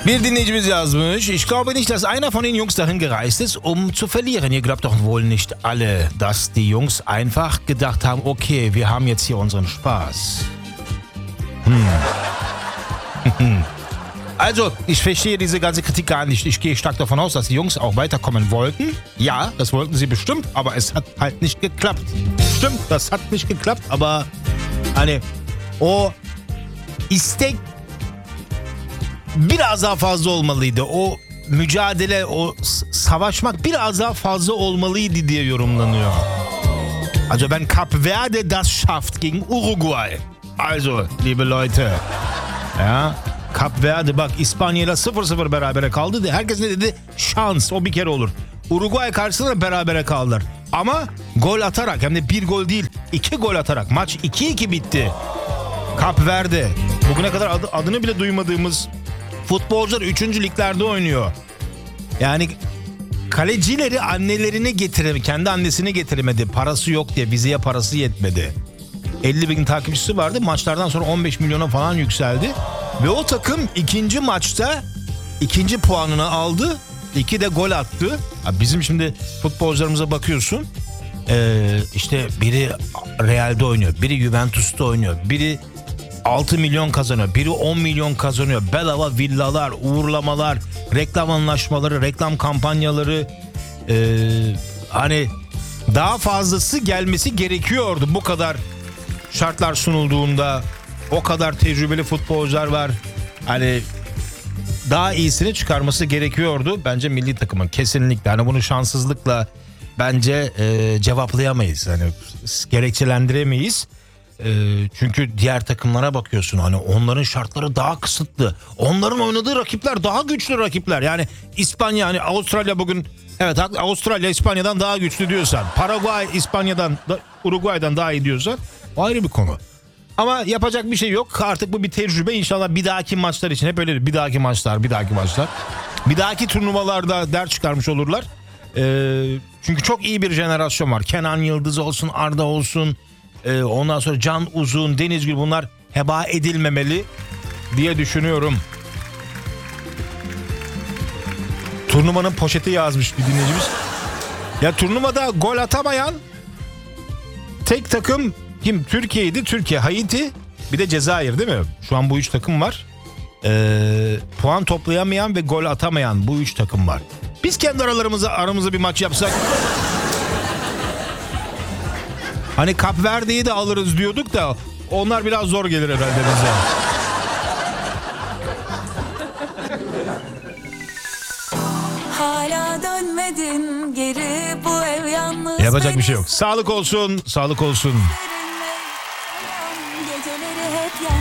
Bir dinleyicimiz yazmış. Ich glaube nicht, dass einer von den Jungs dahin gereist ist, um zu verlieren. Ihr glaubt doch wohl nicht alle, dass die Jungs einfach gedacht haben, okay, wir haben jetzt hier unseren Spaß. Also, ich verstehe diese ganze Kritik gar nicht. Ich gehe stark davon aus, dass die Jungs auch weiterkommen wollten. Ja, das wollten sie bestimmt, aber es hat halt nicht geklappt. Stimmt, das hat nicht geklappt, aber hani o istek biraz daha fazla olmalıydı. O mücadele, o savaşmak biraz daha fazla olmalıydı diye yorumlanıyor. Also wenn Kap Verde das schafft gegen Uruguay. Also, liebe Leute. Ja, Kap Verde bak İspanya'yla 0-0 berabere kaldı. Herkes ne dedi? Şans, o bir kere olur. Uruguay karşısında berabere kaldılar. Ama gol atarak, hem de bir gol değil 2 gol atarak maç 2-2 bitti. Kap Verde bugüne kadar adını bile duymadığımız futbolcular 3. liglerde oynuyor. Yani kalecileri annelerine getiremedi. Kendi annesini getiremedi. Parası yok diye, vizeye parası yetmedi. 50 bin takipçisi vardı. Maçlardan sonra 15 milyona falan yükseldi. Ve o takım ikinci maçta 2. puanını aldı. 2 de gol attı. Bizim şimdi futbolcularımıza bakıyorsun. İşte biri Real'de oynuyor. Biri Juventus'ta oynuyor. Biri 6 milyon kazanıyor. Biri 10 milyon kazanıyor. Bedava villalar, uğurlamalar, reklam anlaşmaları, reklam kampanyaları. Hani daha fazlası gelmesi gerekiyordu. Bu kadar şartlar sunulduğunda, o kadar tecrübeli futbolcular var. Hani daha iyisini çıkarması gerekiyordu. Bence milli takımın kesinlikle. Hani bunu şanssızlıkla bence cevaplayamayız. Hani gerekçelendiremeyiz. Çünkü diğer takımlara bakıyorsun, hani onların şartları daha kısıtlı. Onların oynadığı rakipler daha güçlü rakipler. Yani İspanya, hani Avustralya bugün, evet Avustralya İspanya'dan daha güçlü diyorsan, Paraguay İspanya'dan, Uruguay'dan daha iyi diyorsan o ayrı bir konu. Ama yapacak bir şey yok. Artık bu bir tecrübe. İnşallah bir dahaki maçlar için hep öyle bir dahaki maçlar. Bir dahaki turnuvalarda ders çıkarmış olurlar. Çünkü çok iyi bir jenerasyon var. Kenan Yıldız olsun, Arda olsun. Ondan sonra Can Uzun, Deniz Gül, bunlar heba edilmemeli diye düşünüyorum. Turnuvanın poşeti yazmış bir dinleyicimiz. Ya turnuvada gol atamayan tek takım kim? Türkiye'ydi. Türkiye, Haiti, bir de Cezayir değil mi? Şu an bu 3 takım var. Puan toplayamayan ve gol atamayan bu 3 takım var. Biz kendi aramızda bir maç yapsak. Hani Kap Verde'yi de alırız diyorduk da onlar biraz zor gelir herhalde bize. Hala dönmedin geri, bu ev yalnız. Yapacak bir şey yok. Sağlık olsun, sağlık olsun.